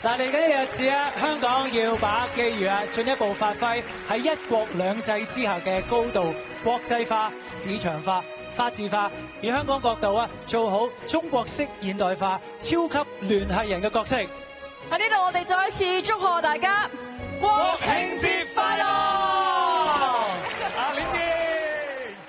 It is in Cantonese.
嗱，嚟緊嘅日子啊，香港要把握機遇啊，進一步發揮喺一國兩制之下嘅高度國際化、市場化、法治化，以香港角度啊，做好中國式現代化超級聯繫人嘅角色。 喺呢度，我哋再一次